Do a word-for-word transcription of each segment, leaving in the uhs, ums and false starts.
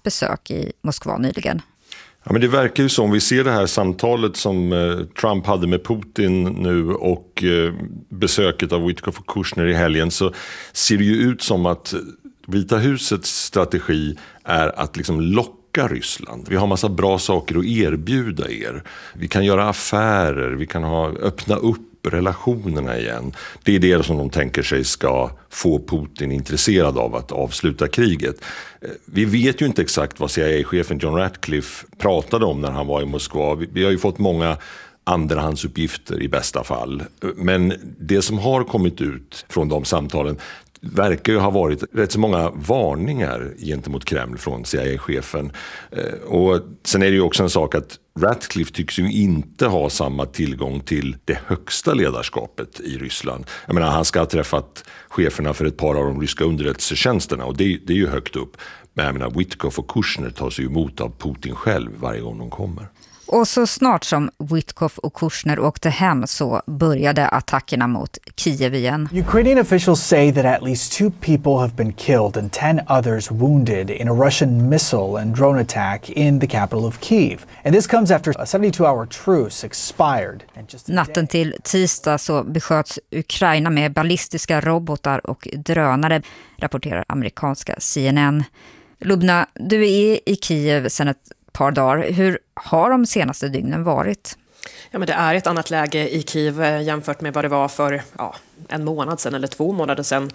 besök i Moskva nyligen. Ja, men det verkar ju som, vi ser det här samtalet som eh, Trump hade med Putin nu och eh, besöket av Witkoff och Kushner i helgen, så ser det ju ut som att Vita husets strategi är att liksom locka Ryssland. Vi har massa bra saker att erbjuda er. Vi kan göra affärer, vi kan ha, öppna upp relationerna igen. Det är det som de tänker sig ska få Putin intresserad av att avsluta kriget. Vi vet ju inte exakt vad C I A-chefen John Ratcliffe pratade om när han var i Moskva. Vi har ju fått många andrahandsuppgifter i bästa fall. Men det som har kommit ut från de samtalen verkar ju ha varit rätt så många varningar gentemot Kreml från C I A-chefen. Och sen är det ju också en sak att Ratcliffe tycks ju inte ha samma tillgång till det högsta ledarskapet i Ryssland. Jag menar, han ska ha träffat cheferna för ett par av de ryska underrättelsetjänsterna och det, det är ju högt upp. Men jag menar, Witkoff och Kushner tas ju emot av Putin själv varje gång de kommer. Och så snart som Witkoff och Kushner åkte hem så började attackerna mot Kiev igen. Ukrainian officials say that at least two people have been killed and ten others wounded in a Russian missile and drone attack in the capital of Kiev. And this comes after a seventy-two hour truce expired. And just Natten till tisdag så besköts Ukraina med ballistiska robotar och drönare, rapporterar amerikanska C N N. Lubna, du är i Kiev sedan ett par dagar. Hur har de senaste dygnen varit? Ja, men det är ett annat läge i Kiev jämfört med vad det var för ja, en månad sedan eller två månader sedan.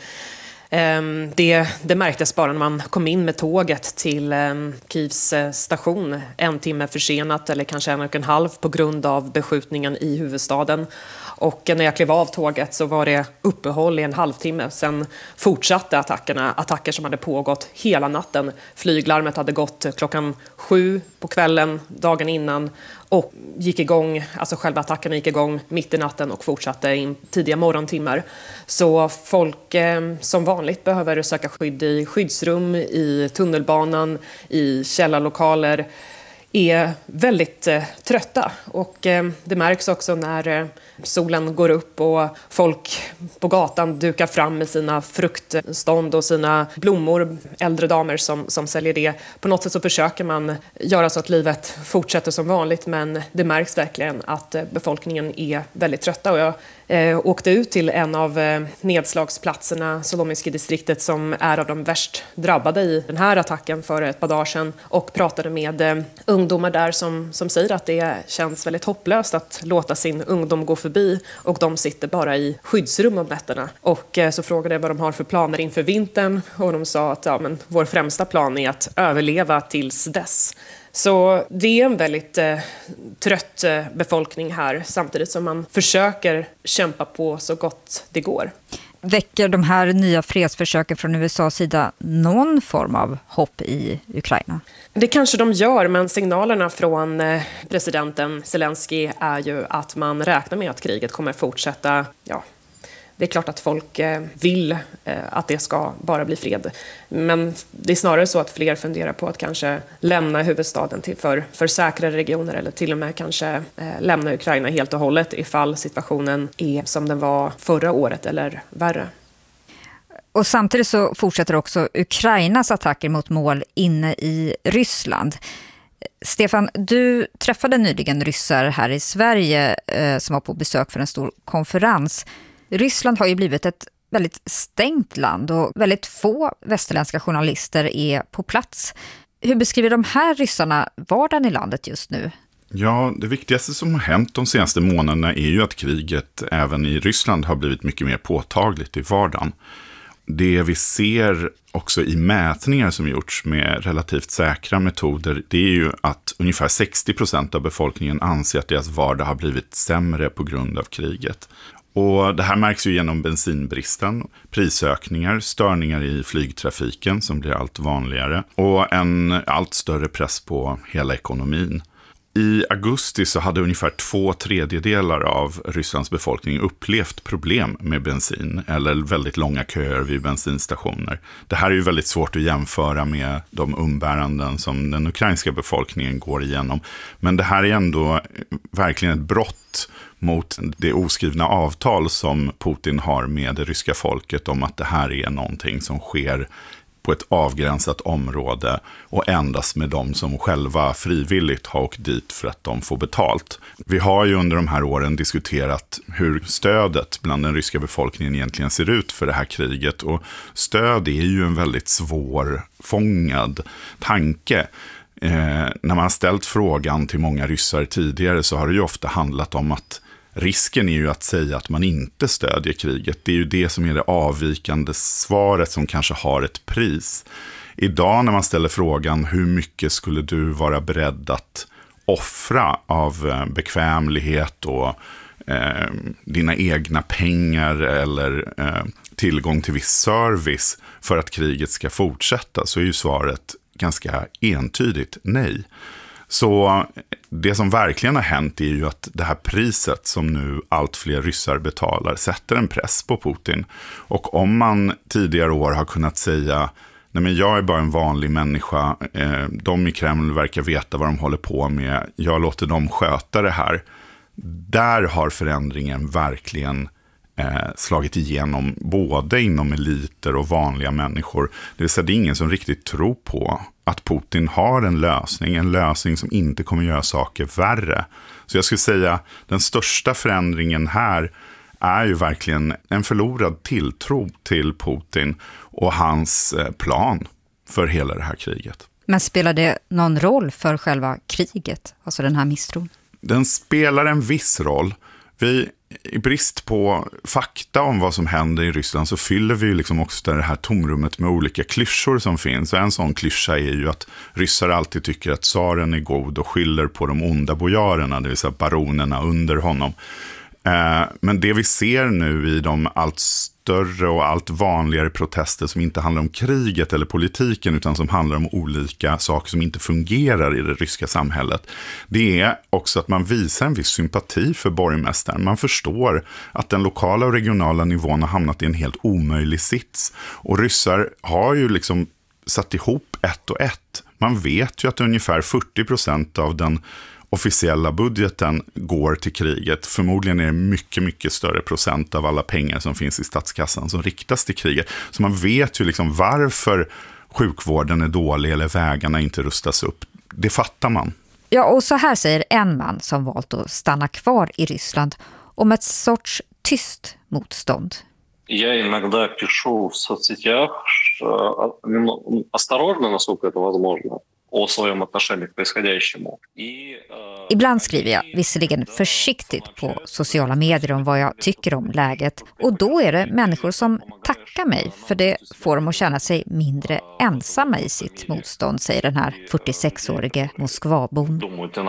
Det, det märktes bara när man kom in med tåget till Kievs station en timme försenat eller kanske en och en halv på grund av beskjutningen i huvudstaden. Och när jag klev av tåget så var det uppehåll i en halvtimme. Sen fortsatte attackerna, attacker som hade pågått hela natten. Flyglarmet hade gått klockan sju på kvällen dagen innan och gick igång, alltså själva attacken gick igång mitt i natten och fortsatte in tidiga morgontimmar. Så folk eh, som vanligt behöver söka skydd i skyddsrum, i tunnelbanan, i källarlokaler, är väldigt eh, trötta och eh, det märks också när eh, solen går upp och folk på gatan dukar fram med sina fruktstånd och sina blommor, äldre damer som, som säljer det. På något sätt så försöker man göra så att livet fortsätter som vanligt, men det märks verkligen att eh, befolkningen är väldigt trötta. Och jag eh, åkte ut till en av eh, nedslagsplatserna, Solominski-distriktet, som är av de värst drabbade i den här attacken för ett par dagar sedan, och pratade med eh, ungdomar där som, som säger att det känns väldigt hopplöst att låta sin ungdom gå förbi och de sitter bara i skyddsrum om nätterna. Och eh, så frågade jag vad de har för planer inför vintern och de sa att ja, men vår främsta plan är att överleva tills dess. Så det är en väldigt eh, trött eh, befolkning här, samtidigt som man försöker kämpa på så gott det går. Väcker de här nya fredsförsöken från U S A:s sida någon form av hopp i Ukraina? Det kanske de gör, men signalerna från eh, presidenten Zelensky är ju att man räknar med att kriget kommer fortsätta. Ja, det är klart att folk eh, vill eh, att det ska bara bli fred. Men det är snarare så att fler funderar på att kanske lämna huvudstaden till för, för säkrare regioner eller till och med kanske eh, lämna Ukraina helt och hållet ifall situationen är som den var förra året eller värre. Och samtidigt så fortsätter också Ukrainas attacker mot mål inne i Ryssland. Stefan, du träffade nyligen ryssar här i Sverige eh, som var på besök för en stor konferens. Ryssland har ju blivit ett väldigt stängt land och väldigt få västerländska journalister är på plats. Hur beskriver de här ryssarna vardagen i landet just nu? Ja, det viktigaste som har hänt de senaste månaderna är ju att kriget även i Ryssland har blivit mycket mer påtagligt i vardagen. Det vi ser också i mätningar som gjorts med relativt säkra metoder, det är ju att ungefär sextio procent av befolkningen anser att deras vardag har blivit sämre på grund av kriget. Och det här märks ju genom bensinbristen, prisökningar, störningar i flygtrafiken som blir allt vanligare och en allt större press på hela ekonomin. I augusti så hade ungefär två tredjedelar av Rysslands befolkning upplevt problem med bensin eller väldigt långa köer vid bensinstationer. Det här är ju väldigt svårt att jämföra med de umbäranden som den ukrainska befolkningen går igenom. Men det här är ändå verkligen ett brott mot det oskrivna avtal som Putin har med det ryska folket om att det här är någonting som sker på ett avgränsat område och endast med de som själva frivilligt har åkt dit för att de får betalt. Vi har ju under de här åren diskuterat hur stödet bland den ryska befolkningen egentligen ser ut för det här kriget, och stöd är ju en väldigt svårfångad tanke. Eh, när man har ställt frågan till många ryssar tidigare så har det ju ofta handlat om att risken är ju att säga att man inte stödjer kriget. Det är ju det som är det avvikande svaret som kanske har ett pris. Idag när man ställer frågan hur mycket skulle du vara beredd att offra av bekvämlighet och eh, dina egna pengar eller eh, tillgång till viss service för att kriget ska fortsätta, så är ju svaret ganska entydigt nej. Så det som verkligen har hänt är ju att det här priset som nu allt fler ryssar betalar sätter en press på Putin. Och om man tidigare år har kunnat säga nej men jag är bara en vanlig människa, eh, de i Kreml verkar veta vad de håller på med, jag låter dem sköta det här. Där har förändringen verkligen eh, slagit igenom både inom eliter och vanliga människor. Det vill säga det är ingen som riktigt tror på att Putin har en lösning, en lösning som inte kommer göra saker värre. Så jag skulle säga den största förändringen här är ju verkligen en förlorad tilltro till Putin och hans plan för hela det här kriget. Men spelar det någon roll för själva kriget, alltså den här misstron? Den spelar en viss roll. Vi, i brist på fakta om vad som händer i Ryssland så fyller vi liksom också det här tomrummet med olika klyschor som finns. Och en sån klyscha är ju att ryssar alltid tycker att tsaren är god och skyller på de onda bojarerna, det vill säga baronerna under honom. Men det vi ser nu i de allt större och allt vanligare protester som inte handlar om kriget eller politiken utan som handlar om olika saker som inte fungerar i det ryska samhället, det är också att man visar en viss sympati för borgmästaren. Man förstår att den lokala och regionala nivån har hamnat i en helt omöjlig sits. Och ryssar har ju liksom satt ihop ett och ett. Man vet ju att ungefär fyrtio procent av den officiella budgeten går till kriget. Förmodligen är det mycket, mycket större procent av alla pengar som finns i statskassan som riktas till kriget. Så man vet ju liksom varför sjukvården är dålig eller vägarna inte rustas upp. Det fattar man. Ja, och så här säger en man som valt att stanna kvar i Ryssland om ett sorts tyst motstånd. Я иногда пишу в соцсетях осторожно, насколько это возможно, о своем отношении к происходящему. Ibland skriver jag visserligen försiktigt på sociala medier om vad jag tycker om läget, och då är det människor som tackar mig för det får dem att känna sig mindre ensamma i sitt motstånd, säger den här fyrtiosexårige Moskvabon.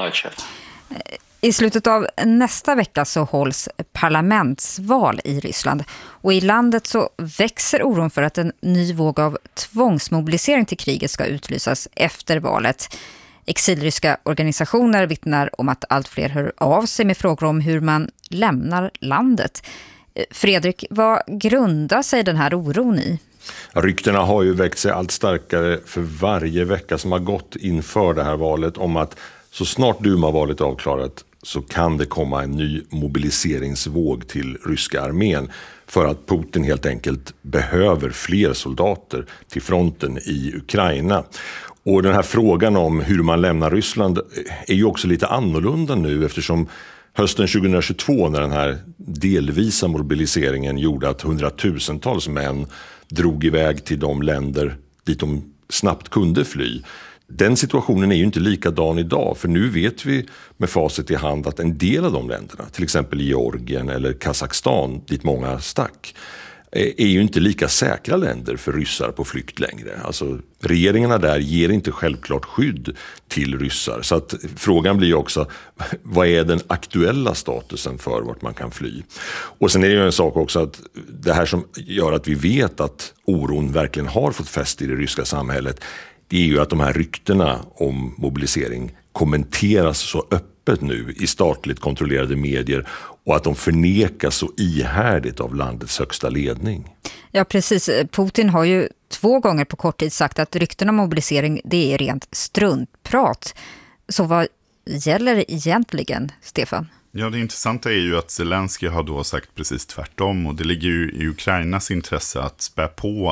I slutet av nästa vecka så hålls parlamentsval i Ryssland, och i landet så växer oron för att en ny våg av tvångsmobilisering till kriget ska utlysas efter valet. Exilryska organisationer vittnar om att allt fler hör av sig med frågor om hur man lämnar landet. Fredrik, vad grundar sig den här oron i? Ryktena har ju växt sig allt starkare för varje vecka som har gått inför det här valet om att så snart Duma-valet är avklarat så kan det komma en ny mobiliseringsvåg till ryska armén för att Putin helt enkelt behöver fler soldater till fronten i Ukraina. Och den här frågan om hur man lämnar Ryssland är ju också lite annorlunda nu, eftersom hösten tjugohundratjugotvå, när den här delvisa mobiliseringen gjorde att hundratusentals män drog iväg till de länder dit de snabbt kunde fly. Den situationen är ju inte likadan idag, för nu vet vi med facit i hand att en del av de länderna, till exempel Georgien eller Kazakstan, dit många stack, är ju inte lika säkra länder för ryssar på flykt längre. Alltså, regeringarna där ger inte självklart skydd till ryssar. Så att frågan blir också, vad är den aktuella statusen för vart man kan fly? Och sen är det ju en sak också att det här som gör att vi vet att oron verkligen har fått fäste i det ryska samhället, det är ju att de här ryktena om mobilisering kommenteras så öppet nu i statligt kontrollerade medier och att de förnekas så ihärdigt av landets högsta ledning. Ja, precis. Putin har ju två gånger på kort tid sagt att ryktena om mobilisering, det är rent struntprat. Så vad gäller egentligen, Stefan? Ja, det intressanta är ju att Zelensky har då sagt precis tvärtom, och det ligger ju i Ukrainas intresse att spä på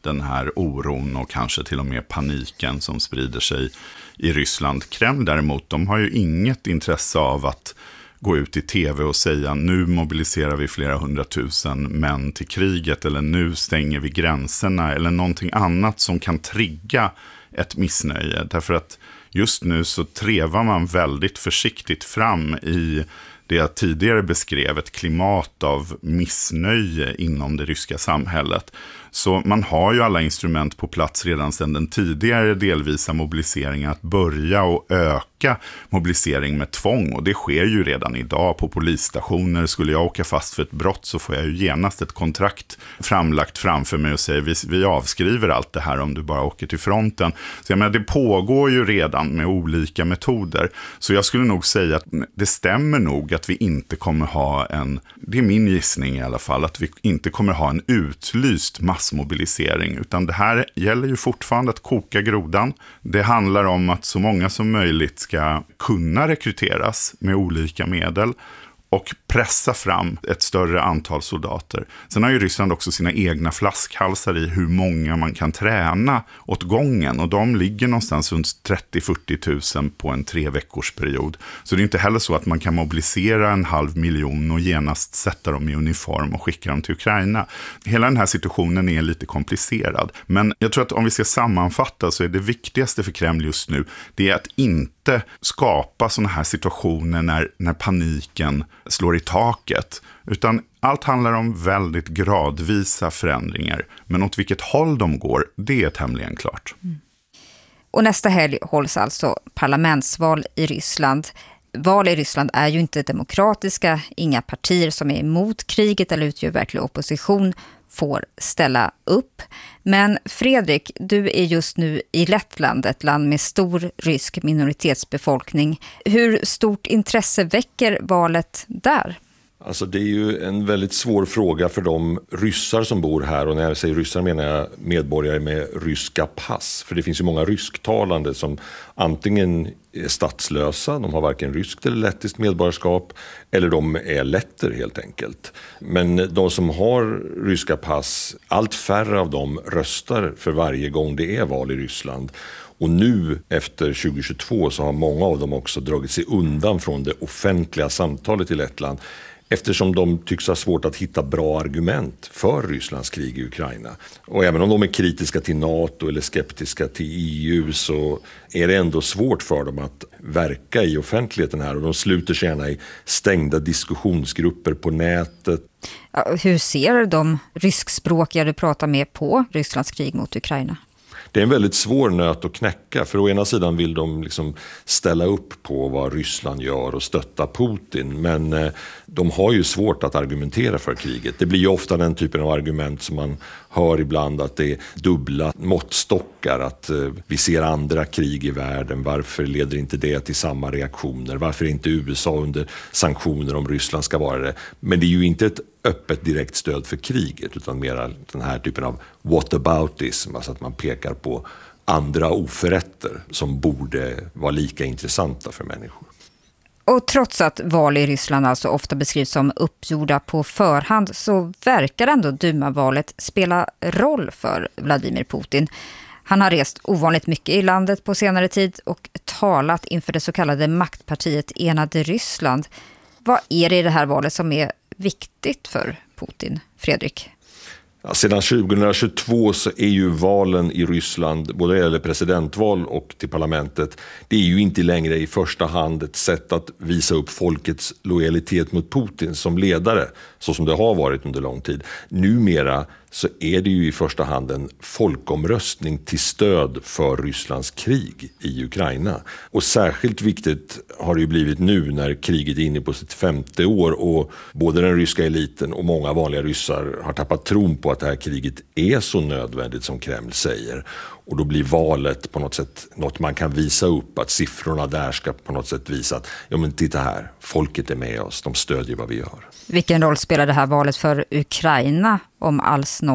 den här oron och kanske till och med paniken som sprider sig i Ryssland. Kreml däremot, de har ju inget intresse av att gå ut i tv och säga nu mobiliserar vi flera hundratusen män till kriget, eller nu stänger vi gränserna, eller någonting annat som kan trigga ett missnöje. Därför att just nu så trevar man väldigt försiktigt fram i det jag tidigare beskrev, ett klimat av missnöje inom det ryska samhället. Så man har ju alla instrument på plats redan sedan den tidigare delvisa mobiliseringen att börja och öka mobilisering med tvång. Och det sker ju redan idag på polisstationer. Skulle jag åka fast för ett brott så får jag ju genast ett kontrakt framlagt framför mig och säger vi, vi avskriver allt det här om du bara åker till fronten. Så jag menar, det pågår ju redan med olika metoder. Så jag skulle nog säga att det stämmer nog att vi inte kommer ha en, det är min gissning i alla fall, att vi inte kommer ha en utlyst massmobilisering, utan det här gäller ju fortfarande att koka grodan. Det handlar om att så många som möjligt ska kunna rekryteras med olika medel och pressa fram ett större antal soldater. Sen har ju Ryssland också sina egna flaskhalsar i hur många man kan träna åt gången, och de ligger någonstans runt trettio till fyrtio tusen på en tre veckors period. Så det är inte heller så att man kan mobilisera en halv miljon och genast sätta dem i uniform och skicka dem till Ukraina. Hela den här situationen är lite komplicerad, men jag tror att om vi ska sammanfatta så är det viktigaste för Kreml just nu, det är att inte skapa sådana här situationer när, när paniken slår i taket, utan allt handlar om väldigt gradvisa förändringar, men åt vilket håll de går, det är tämligen klart. Mm. Och nästa helg hålls alltså parlamentsval i Ryssland. Val i Ryssland är ju inte demokratiska, inga partier som är emot kriget eller utgör verklig opposition får ställa upp. Men Fredrik, du är just nu i Lettland, ett land med stor rysk minoritetsbefolkning. Hur stort intresse väcker valet där? Alltså det är ju en väldigt svår fråga för de ryssar som bor här, och när jag säger ryssar menar jag medborgare med ryska pass. För det finns ju många rysktalande som antingen är statslösa, de har varken ryskt eller lettiskt medborgarskap, eller de är letter helt enkelt. Men de som har ryska pass, allt färre av dem röstar för varje gång det är val i Ryssland. Och nu efter tjugo tjugotvå så har många av dem också dragit sig undan från det offentliga samtalet i Lettland, eftersom de tycks ha svårt att hitta bra argument för Rysslands krig i Ukraina. Och även om de är kritiska till NATO eller skeptiska till E U så är det ändå svårt för dem att verka i offentligheten här, och de sluter sig gärna i stängda diskussionsgrupper på nätet. Ja, hur ser de ryskspråkiga du pratar med på Rysslands krig mot Ukraina? Det är en väldigt svår nöt att knäcka, för å ena sidan vill de liksom ställa upp på vad Ryssland gör och stötta Putin, men eh, de har ju svårt att argumentera för kriget. Det blir ju ofta den typen av argument som man hör ibland, att det är dubbla måttstockar, att eh, vi ser andra krig i världen, varför leder inte det till samma reaktioner, varför är inte U S A under sanktioner om Ryssland ska vara det? Men det är ju inte ett öppet direkt stöd för kriget, utan mer den här typen av whataboutism, alltså att man pekar på andra oförrätter som borde vara lika intressanta för människor. Och trots att val i Ryssland alltså ofta beskrivs som uppgjorda på förhand, så verkar ändå Duma-valet spela roll för Vladimir Putin. Han har rest ovanligt mycket i landet på senare tid och talat inför det så kallade maktpartiet Enade Ryssland. Vad är det i det här valet som är viktigt för Putin, Fredrik? Ja, sedan tjugohundratjugotvå så är ju valen i Ryssland, både eller presidentval och till parlamentet, det är ju inte längre i första hand ett sätt att visa upp folkets lojalitet mot Putin som ledare, så som det har varit under lång tid. Numera så är det ju i första hand en folkomröstning till stöd för Rysslands krig i Ukraina. Och särskilt viktigt har det ju blivit nu när kriget är inne på sitt femte år och både den ryska eliten och många vanliga ryssar har tappat tron på att det här kriget är så nödvändigt som Kreml säger. Och då blir valet på något sätt något man kan visa upp, att siffrorna där ska på något sätt visa att ja men titta här, folket är med oss, de stödjer vad vi gör. Vilken roll spelar det här valet för Ukraina, om alls någon,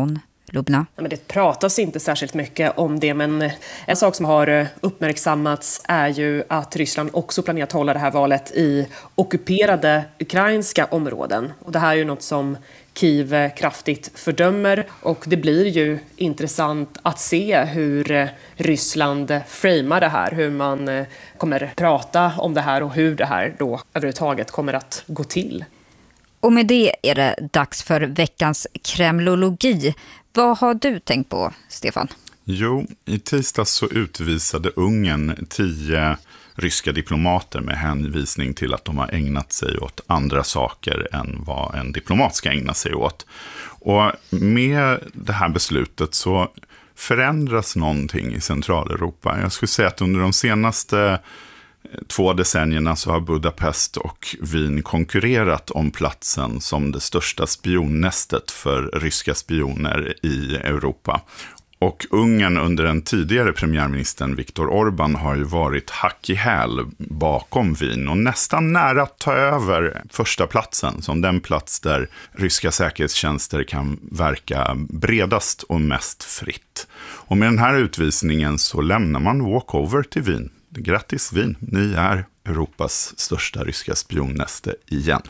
Lubna? Ja, men det pratas inte särskilt mycket om det, men en sak som har uppmärksammats är ju att Ryssland också planerar att hålla det här valet i ockuperade ukrainska områden. Och det här är ju något som Kiev kraftigt fördömer, och det blir ju intressant att se hur Ryssland framar det här, hur man kommer prata om det här och hur det här då överhuvudtaget kommer att gå till. Och med det är det dags för veckans kremlologi. Vad har du tänkt på, Stefan? Jo, i tisdags så utvisade Ungern tio ryska diplomater med hänvisning till att de har ägnat sig åt andra saker än vad en diplomat ska ägna sig åt. Och med det här beslutet så förändras någonting i Centraleuropa. Jag skulle säga att under de senaste två decennierna så har Budapest och Wien konkurrerat om platsen som det största spionnästet för ryska spioner i Europa. Och Ungern under den tidigare premiärministern Viktor Orbán har ju varit hack i häl bakom Wien och nästan nära att ta över första platsen som den plats där ryska säkerhetstjänster kan verka bredast och mest fritt. Och med den här utvisningen så lämnar man walkover till Wien. Grattis Wien, ni är Europas största ryska spionnäste igen.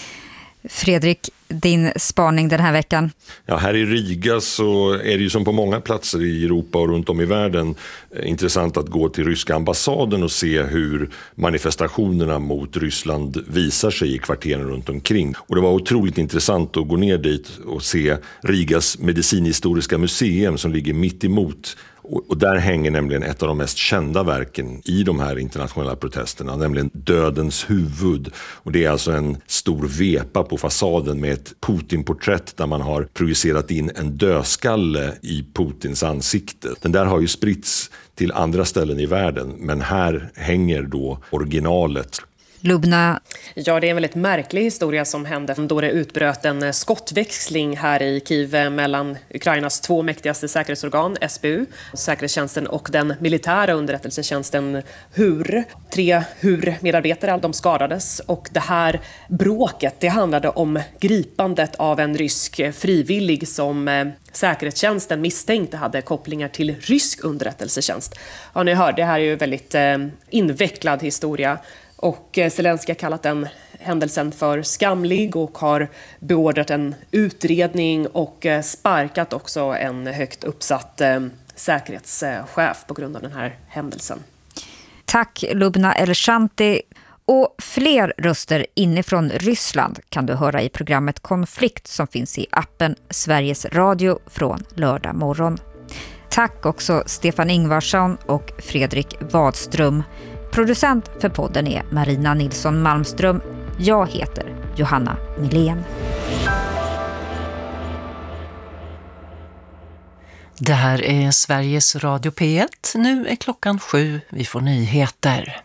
Fredrik, din spaning den här veckan? Ja, här i Riga så är det ju som på många platser i Europa och runt om i världen intressant att gå till ryska ambassaden och se hur manifestationerna mot Ryssland visar sig i kvarteren runt omkring. Och det var otroligt intressant att gå ner dit och se Rigas medicinhistoriska museum som ligger mitt emot. Och där hänger nämligen ett av de mest kända verken i de här internationella protesterna, nämligen Dödens huvud. Och det är alltså en stor vepa på fasaden med ett Putin-porträtt där man har projicerat in en dödskalle i Putins ansikte. Den där har ju spritts till andra ställen i världen, men här hänger då originalet. Lubna? Ja, det är en väldigt märklig historia som hände då det utbröt en skottväxling här i Kiev mellan Ukrainas två mäktigaste säkerhetsorgan, S B U, säkerhetstjänsten, och den militära underrättelsetjänsten H U R. Tre H U R-medarbetare, de skadades, och det här bråket, det handlade om gripandet av en rysk frivillig som säkerhetstjänsten misstänkte hade kopplingar till rysk underrättelsetjänst. Ja, ni hör, det här är ju en väldigt eh, invecklad historia. Och Zelensky har kallat den händelsen för skamlig och har beordrat en utredning och sparkat också en högt uppsatt säkerhetschef på grund av den här händelsen. Tack Lubna Ershanti. Och fler röster inifrån Ryssland kan du höra i programmet Konflikt som finns i appen Sveriges Radio från lördag morgon. Tack också Stefan Ingvarsson och Fredrik Wadström. Producent för podden är Marina Nilsson Malmström. Jag heter Johanna Milén. Det här är Sveriges Radio P ett. Nu är klockan sju. Vi får nyheter.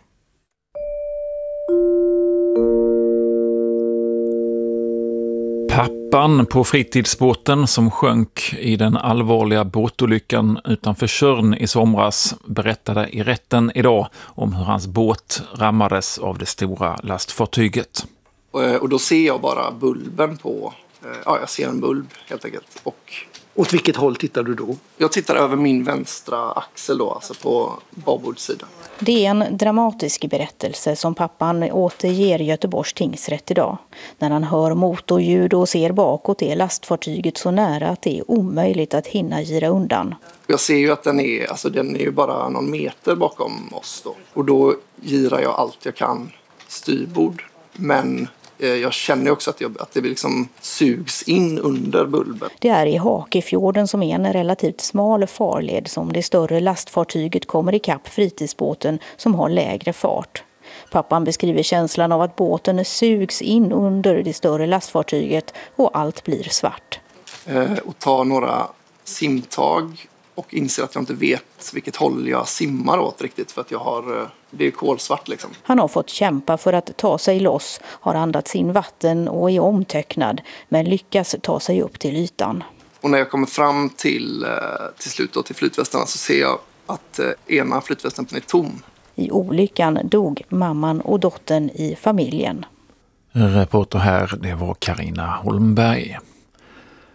Pappan på fritidsbåten som sjönk i den allvarliga båtolyckan utanför Tjörn i somras berättade i rätten idag om hur hans båt rammades av det stora lastfartyget. Och då ser jag bara bulben på, ja jag ser en bulb helt enkelt. Och åt vilket håll tittar du då? Jag tittar över min vänstra axel då, alltså på babordssidan. Det är en dramatisk berättelse som pappan återger Göteborgs tingsrätt idag. När han hör motorljud och ser bakåt är lastfartyget så nära att det är omöjligt att hinna gira undan. Jag ser ju att den är, alltså den är ju bara någon meter bakom oss då. Och då girar jag allt jag kan styrbord. Men jag känner också att, jag, att det liksom sugs in under bulben. Det är i Hakefjorden som är en relativt smal farled som det större lastfartyget kommer i kapp fritidsbåten som har lägre fart. Pappan beskriver känslan av att båten sugs in under det större lastfartyget och allt blir svart. Eh, och ta några simtag och inser att jag inte vet vilket håll jag simmar åt riktigt för att jag har, det är kolsvart liksom. Han har fått kämpa för att ta sig loss, har andats in vatten och är omtöcknad men lyckas ta sig upp till ytan. Och när jag kommer fram till, till slut då, till flytvästarna så ser jag att ena flytvästen är tom. I olyckan dog mamman och dottern i familjen. Reporter här, det var Carina Holmberg.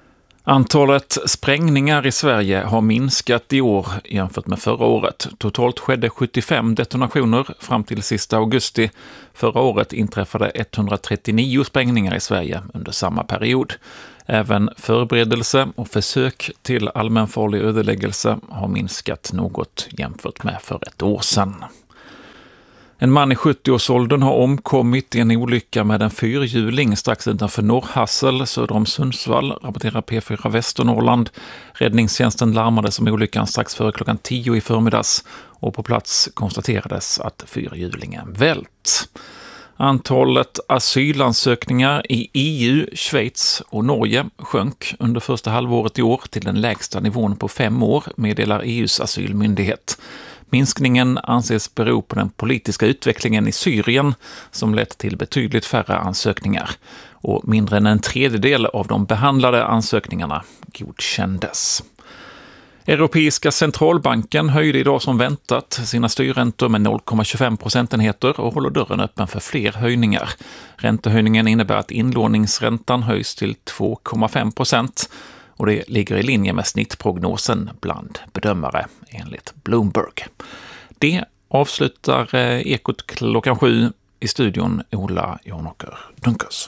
Antalet sprängningar i Sverige har minskat i år jämfört med förra året. Totalt skedde sjuttiofem detonationer fram till sista augusti. Förra året inträffade etthundratrettionio sprängningar i Sverige under samma period. Även förberedelse och försök till allmänfarlig ödeläggelse har minskat något jämfört med för ett år sedan. En man i sjuttio-årsåldern har omkommit i en olycka med en fyrhjuling strax utanför Norrhassel söder om Sundsvall, rapporterar P fyra Västernorrland. Räddningstjänsten larmades om olyckan strax före klockan tio i förmiddags och på plats konstaterades att fyrhjulingen vält. Antalet asylansökningar i E U, Schweiz och Norge sjönk under första halvåret i år till den lägsta nivån på fem år, meddelar E U:s asylmyndighet. Minskningen anses bero på den politiska utvecklingen i Syrien som lett till betydligt färre ansökningar. Och mindre än en tredjedel av de behandlade ansökningarna godkändes. Europeiska centralbanken höjde idag som väntat sina styrräntor med noll komma tjugofem procentenheter och håller dörren öppen för fler höjningar. Räntehöjningen innebär att inlåningsräntan höjs till två komma fem procent och det ligger i linje med snittprognosen bland bedömare enligt Bloomberg. Det avslutar Ekot klockan sju, i studion Ola Jonåker Dunkers.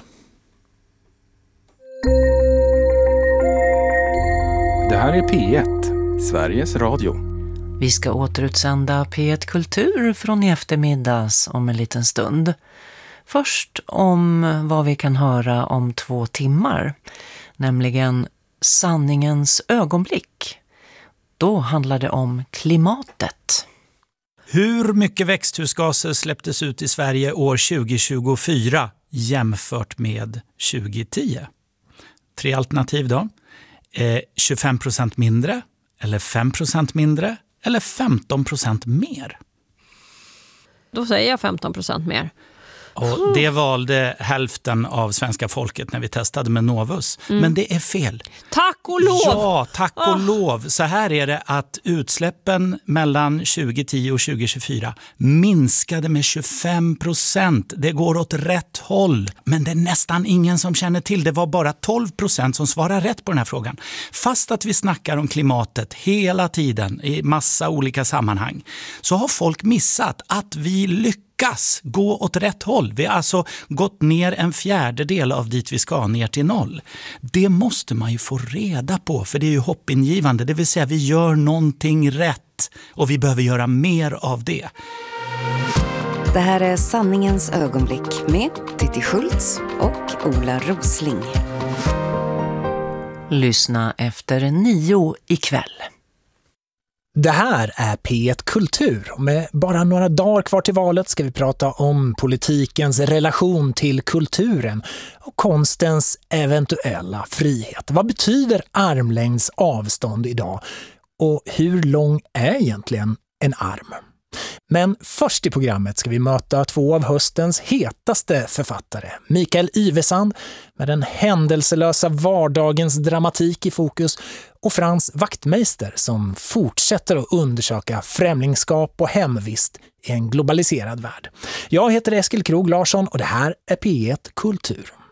Det här är P ett, Sveriges Radio. Vi ska återutsända P ett Kultur från i eftermiddags om en liten stund. Först om vad vi kan höra om två timmar, nämligen sanningens ögonblick. Då handlar det om klimatet. Hur mycket växthusgaser släpptes ut i Sverige år tjugo tjugofyra jämfört med tjugo tio? Tre alternativ då. Eh, tjugofem procent mindre, eller fem procent mindre, eller femton procent mer? Då säger jag femton procent mer. Och det valde hälften av svenska folket när vi testade med Novus. Mm. Men det är fel. Tack och lov! Ja, tack och oh. lov. Så här är det att utsläppen mellan tjugo tio och tjugo tjugofyra minskade med tjugofem procent. Det går åt rätt håll. Men det är nästan ingen som känner till. Det var bara tolv procent som svarar rätt på den här frågan. Fast att vi snackar om klimatet hela tiden i massa olika sammanhang, så har folk missat att vi lyckas Gas, gå åt rätt håll. Vi har alltså gått ner en fjärdedel av dit vi ska, ner till noll. Det måste man ju få reda på, för det är ju hoppingivande. Det vill säga vi gör någonting rätt och vi behöver göra mer av det. Det här är sanningens ögonblick med Titti Schultz och Ola Rosling. Lyssna efter nio ikväll. Det här är P ett Kultur. Med bara några dagar kvar till valet ska vi prata om politikens relation till kulturen och konstens eventuella frihet. Vad betyder armlängds avstånd idag? Och hur lång är egentligen en arm? Men först i programmet ska vi möta två av höstens hetaste författare. Mikael Ivesand med den händelselösa vardagens dramatik i fokus och Frans Wachtmeister som fortsätter att undersöka främlingskap och hemvist i en globaliserad värld. Jag heter Eskil Krog Larsson och det här är P ett Kultur.